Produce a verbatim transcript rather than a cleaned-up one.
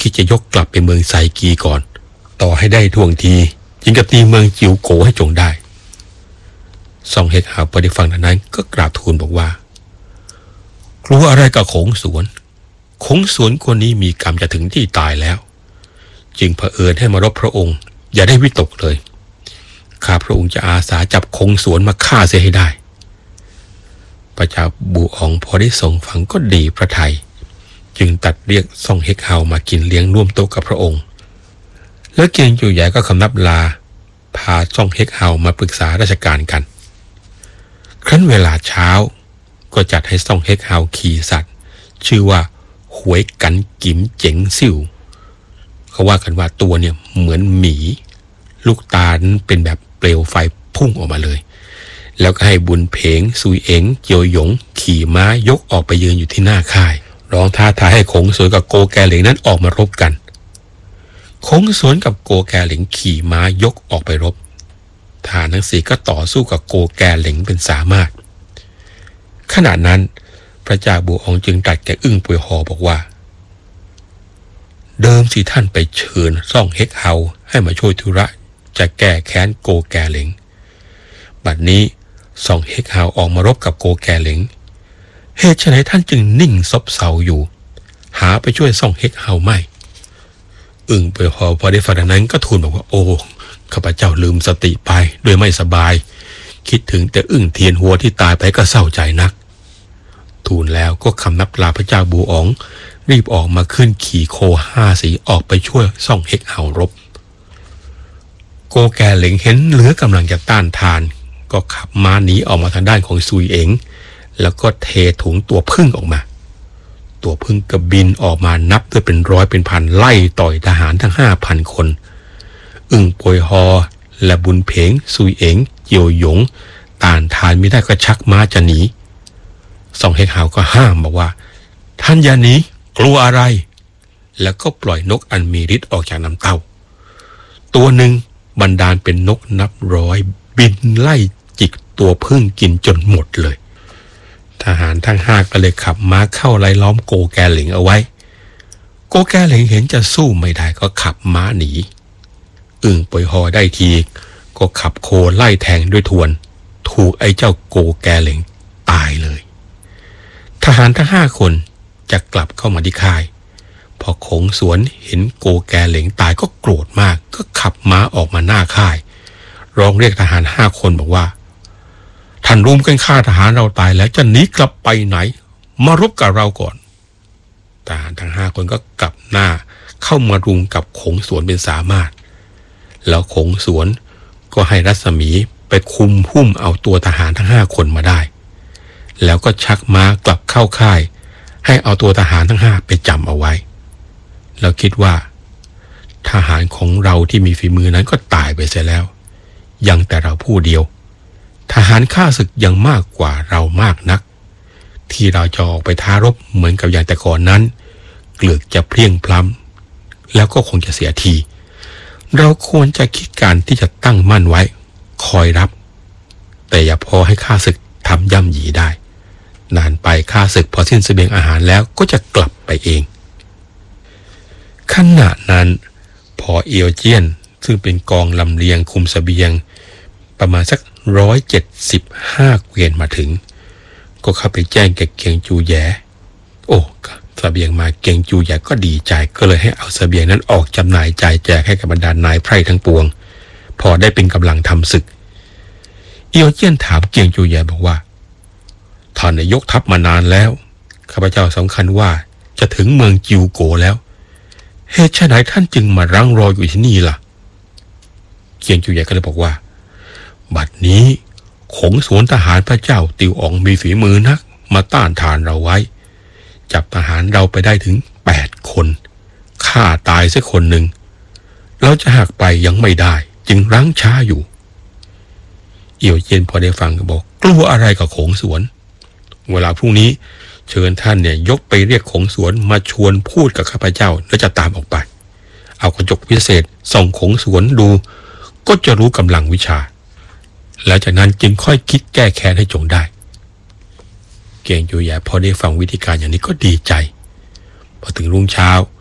คิดจะยกกลับไปเมืองไซกีก่อนต่อให้ได้ท่วงทีจึงจะตีเมืองจิวโกให้จงได้ซองเฮกฮาวพอได้ฟังดังนั้นก็กราบทูลบอกว่ากลัวอะไรกับขงสวนขงสวนคนนี้มีกรรมจะถึงที่ตายแล้วจึงเผอิญให้มารบพระองค์อย่าได้วิตกเลยข้าพระองค์จะอาสาจับขงสวนมาฆ่าเสียให้ได้พระเจ้าบูอองพอได้ทรงฟังก็ดีพระทัยจึงตัดเรียกซองเฮกฮาวมากินเลี้ยงร่วมโต๊ะกับพระองค์แล้วเกียงจูใหญ่ก็คำนับลาพาซองเฮกฮาวมาปรึกษาราชการกันครั้นเวลาเช้าก็จัดให้ซองเฮกฮาวขี่สัตว์ชื่อว่าหวยกันกิมเจ๋งซิ่วเขาว่ากันว่าตัวเนี่ยเหมือนหมีลูกตานั้นเป็นแบบเปลวไฟพุ่งออกมาเลยแล้วก็ให้บุญเพงซุยเอ๋งเจียวหยงขี่ม้ายกออกไปยืนอยู่ที่หน้าค่ายร้องท้าทายให้ขงสวนกับโกแกเหลงนั้นออกมารบกันขงสวนกับโกแกเหลงขี่ม้ายกออกไปรบทหารทั้งสี่ก็ต่อสู้กับโกแกเหลงเป็นสามารถขณะนั้นพระเจ้าบูอองจึงตรัสแก่อึ้งป่วยหอบอกว่าเดิมสิท่านไปเชิญซ่องเฮกเฮาให้มาช่วยธุระจะแก้แค้นโกแกเหลงบัดนี้ซ่องเฮกเฮาออกมารบกับโกแกเหลงเหตุไฉนท่านจึงนิ่งซบเซาอยู่หาไปช่วยซ่องเฮกเฮาไม่อึ้งป่วยหอพอได้ฟังดังนั้นก็ทูลบอกว่าโอ้ข้าพเจ้าลืมสติไปโดยไม่สบายคิดถึงแต่อึ้งเทียนหัวที่ตายไปก็เศร้าใจนักทูลแล้วก็คำนับลาพระเจ้าบูอองรีบออกมาขึ้นขี่โคห้าสีออกไปช่วยซ่องเฮกเฮารบโกแกเหลงเห็นเหลือกำลังจะต้านทานก็ขับม้าหนีออกมาทางด้านของซุยเอ๋งแล้วก็เทถุงตัวพึ่งออกมาตัวพึ่งกระบินออกมานับด้วยเป็นร้อยเป็นพันไล่ต่อยทหารทั้งห้าพันคนอึ่งป่วยฮอและบุญเพงซุยเอ๋งเจียวหยงต้านทานไม่ได้ก็ชักม้าจะหนีซ่องเฮกเฮาก็ห้ามบอกว่าท่านอย่าหนีกลัวอะไรแล้วก็ปล่อยนกอันมีฤทธิ์ออกจากน้ำเต้าตัวหนึ่งบันดาลเป็นนกนับร้อยบินไล่จิกตัวพึ่งกินจนหมดเลยทหารทั้งห้าก็เลยขับม้าเข้าไล่ล้อมโกแกเหลงเอาไว้โกแกเหลงเห็นจะสู้ไม่ได้ก็ขับม้าหนีอึ่งป่วยหอได้ทีก็ขับโคไล่แทงด้วยทวนถูกไอ้เจ้าโกแกเหลงตายเลยทหารทั้งห้าคนจะกลับเข้ามาที่ค่ายพอขงสวนเห็นโกแกเหลงตายก็โกรธมากก็ขับม้าออกมาหน้าค่ายร้องเรียกทหารห้าคนบอกว่าท่านรุมกันฆ่าทหารเราตายแล้วจะหนีกลับไปไหนมารบกับเราก่อนทหารทั้งห้าคนก็กลับหน้าเข้ามารุมกับขงสวนเป็นสามารถแล้วขงสวนก็ให้รัศมีไปคุมหุ้มเอาตัวทหารทั้งห้าคนมาได้แล้วก็ชักม้ากลับเข้าค่ายให้เอาตัวทหารทั้งห้าไปจำเอาไว้แล้วคิดว่าทหารของเราที่มีฝีมือนั้นก็ตายไปเสียแล้วยังแต่เราผู้เดียวทหารข้าศึกยังมากกว่าเรามากนักที่เราจะออกไปท้ารบเหมือนกับอย่างแต่ก่อนนั้นเกลือกจะเพลียงพล้ำแล้วก็คงจะเสียทีเราควรจะคิดการที่จะตั้งมั่นไว้คอยรับแต่อย่าพอให้ข้าศึกทำย่ำหยีได้นานไปข้าศึกพอสิ้นเสบียงอาหารแล้วก็จะกลับไปเองขณะนั้นพอเอียวเจี้ยนซึ่งเป็นกองลำเลียงคุมเสบียงประมาณสักร้อยเจ็ดสิบห้าเกวียนมาถึงก็เข้าไปแจ้งแก่เกียงจูแยโอ้เสบียงมาเกียงจูแยก็ดีใจก็เลยให้เอาเสบียงนั้นออกจำหน่ายจ่ายแจกให้กับบรรดานายไพร่ทั้งปวงพอได้เป็นกำลังทำศึกเอียวเจี้ยนถามเกียงจูแยบอกว่าท่านได้ยกทัพมานานแล้วข้าพเจ้าสำคัญว่าจะถึงเมืองจิวโกแล้วเหตุไฉนท่านจึงมารั้งรออยู่ที่นี่ล่ะเกียงจูใหญ่ก็เลยบอกว่าบัดนี้ขงสวนทหารพระเจ้าติวอ๋องมีฝีมือนักมาต้านทานเราไว้จับทหารเราไปได้ถึงแปดคนฆ่าตายสักคนหนึ่งเราจะหักไปยังไม่ได้จึงรั้งช้าอยู่เอี่ยวเจียนพอได้ฟังก็บอกกลัวอะไรกับขงสวนเวลาพรุ่งนี้เชิญท่านเนี่ยยกไปเรียกขงสวนมาชวนพูดกับข้าพเจ้าแล้วจะตามออกไปเอากระจกวิเศษส่องขงสวนดูก็จะรู้กำลังวิชาแล้วจากนั้นจึงค่อยคิดแก้แค้นให้จงได้เกียงจูแยพอได้ฟังวิธีการอย่างนี้ก็ดีใจพอถึงรุ่งเช้า